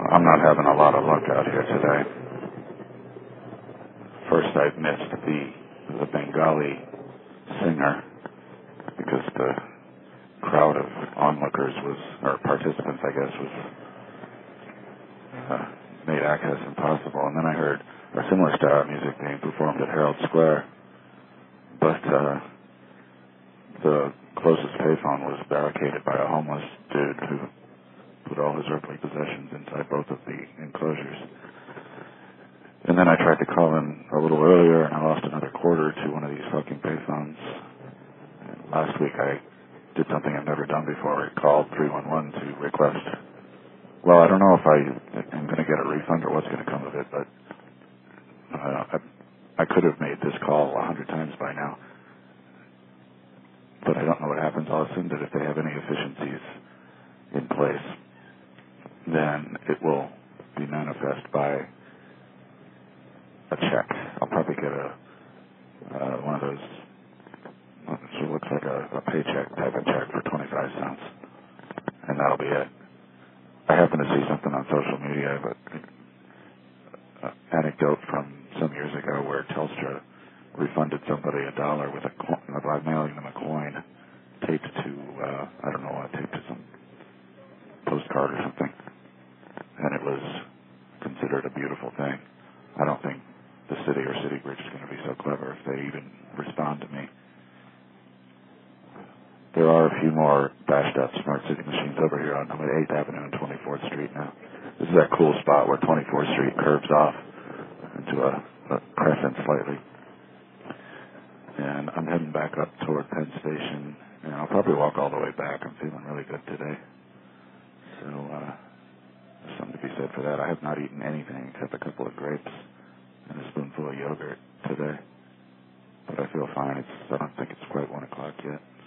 I'm not having a lot of luck out here today. First, I missed the Bengali singer because the crowd of onlookers or participants, I guess, made access impossible. And then I heard a similar style of music being performed at Herald Square, but the closest payphone was barricaded by a homeless dude who put all his earthly possessions inside both of the enclosures. And then I tried to call in a little earlier, and I lost another quarter to one of these fucking payphones. And last week I did something I've never done before. I called 311 to request. Well, I don't know if I am going to get a refund or what's going to come of it, but I could have made this call 100 times by now. But I don't know what happens. I'll assume that if they have any efficiencies in place, then it will be manifest by a check. I'll probably get one of those, it looks like a paycheck type of check for 25 cents, and that'll be it. I happen to see something on social media, but an anecdote from some years ago where Telstra refunded somebody $1 with a coin, by mailing them a coin taped to, I don't know what, taped to some postcard or something, and it was considered a beautiful thing. I don't think the city or City Bridge is going to be so clever if they even respond to me. There are a few more bashed up smart city machines over here on 8th Avenue and 24th Street now. This is that cool spot where 24th Street curves off into a crescent slightly. And I'm heading back up toward Penn Station, and I'll probably walk all the way back. I'm feeling really good today. So, there's something to be said for that. I have not eaten anything except a couple of grapes and a spoonful of yogurt today. But I feel fine. I don't think it's quite 1 o'clock yet.